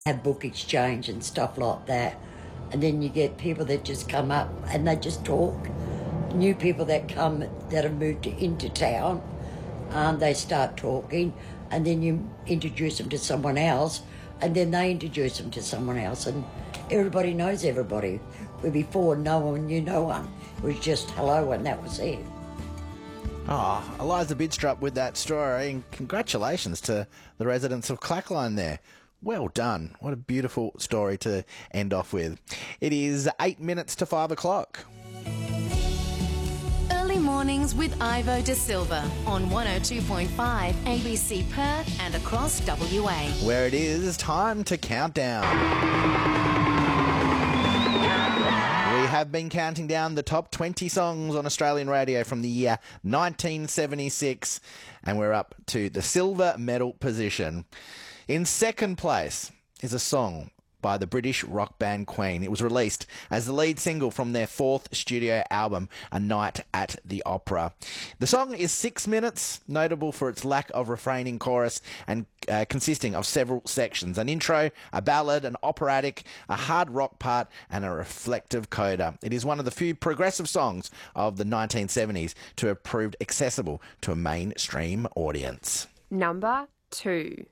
have book exchange and stuff like that. And then you get people that just come up and they just talk. New people that come that have moved into town, they start talking, and then you introduce them to someone else, and then they introduce them to someone else, and everybody knows everybody. Where before no one knew no one. It was just hello and that was it. Oh, Eliza Bidstrup with that story, and congratulations to the residents of Clackline there. Well done. What a beautiful story to end off with. It is 8 minutes to 5 o'clock. Early mornings with Ivo De Silva on 102.5 ABC Perth and across WA. Where it is time to count down. We have been counting down the top 20 songs on Australian radio from the year 1976, and we're up to the silver medal position. In second place is a song by the British rock band Queen. It was released as the lead single from their fourth studio album, A Night at the Opera. The song is 6 minutes, notable for its lack of refraining chorus and consisting of several sections: an intro, a ballad, an operatic, a hard rock part, and a reflective coda. It is one of the few progressive songs of the 1970s to have proved accessible to a mainstream audience. Number 2.